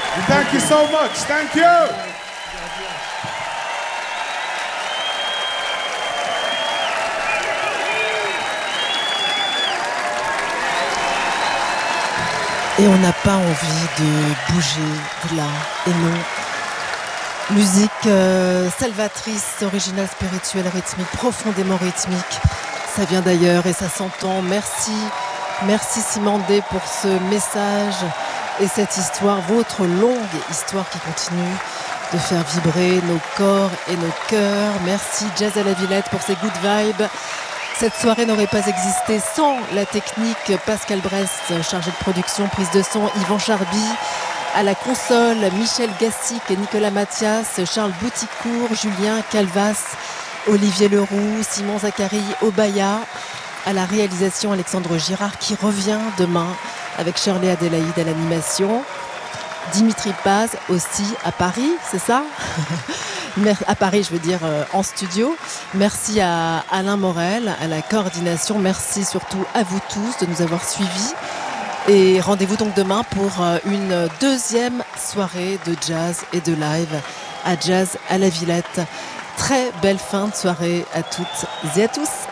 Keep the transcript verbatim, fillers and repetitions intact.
Thank you so much. Thank you. Et on n'a pas envie de bouger de là, et non. Musique euh, salvatrice, originale, spirituelle, rythmique, profondément rythmique. Ça vient d'ailleurs et ça s'entend. Merci, merci Simandé pour ce message et cette histoire, votre longue histoire qui continue de faire vibrer nos corps et nos cœurs. Merci Jazz à la Villette pour ces good vibes. Cette soirée n'aurait pas existé sans la technique. Pascal Brest, chargé de production, prise de son, Yvan Charby. À la console, Michel Gassic et Nicolas Mathias, Charles Bouticourt, Julien Calvas, Olivier Leroux, Simon Zachary, Obaya. À la réalisation, Alexandre Girard qui revient demain avec Shirley Adélaïde à l'animation. Dimitri Paz aussi à Paris, c'est ça? À Paris, je veux dire euh, en studio. Merci à Alain Morel, à la coordination. Merci surtout à vous tous de nous avoir suivis. Et rendez-vous donc demain pour une deuxième soirée de jazz et de live à Jazz à la Villette. Très belle fin de soirée à toutes et à tous.